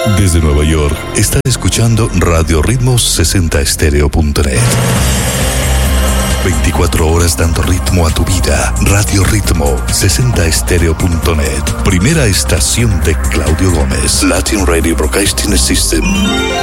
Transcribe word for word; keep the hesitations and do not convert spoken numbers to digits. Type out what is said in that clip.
Desde Nueva York, está escuchando Radio Ritmo sesenta Estéreo punto net. veinticuatro horas dando ritmo a tu vida. Radio Ritmo sesenta Estéreo punto net. Primera estación de Claudio Gómez. Latin Radio Broadcasting System.